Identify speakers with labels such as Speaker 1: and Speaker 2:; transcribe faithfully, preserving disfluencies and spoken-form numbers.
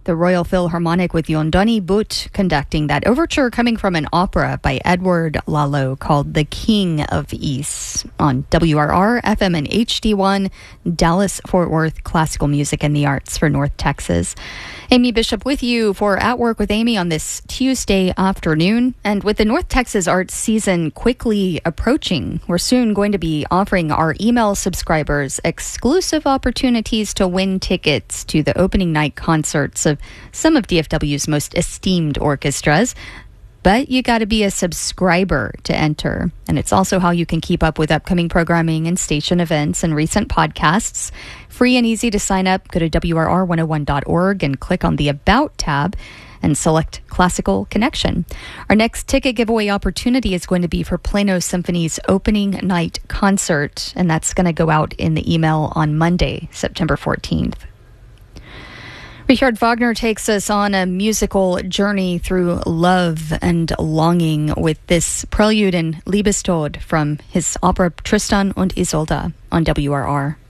Speaker 1: The Royal Philharmonic with Yondoni Butt conducting that overture coming from an opera by Edward Lalo called The King of Ys on W R R, F M and H D one, Dallas-Fort Worth, classical music and the arts for North Texas. Amy Bishop with you for At Work with Amy on this Tuesday afternoon. And with the North Texas arts season quickly approaching, we're soon going to be offering our email subscribers exclusive opportunities to win tickets to the opening night concerts of some of D F W's most esteemed orchestras. But you got to be a subscriber to enter. And it's also how you can keep up with upcoming programming and station events and recent podcasts. Free and easy to sign up. Go to W R R one oh one dot org and click on the About tab and select Classical Connection. Our next ticket giveaway opportunity is going to be for Plano Symphony's opening night concert, and that's going to go out in the email on Monday, September fourteenth. Richard Wagner takes us on a musical journey through love and longing with this prelude in Liebestod from his opera Tristan und Isolde on W R R.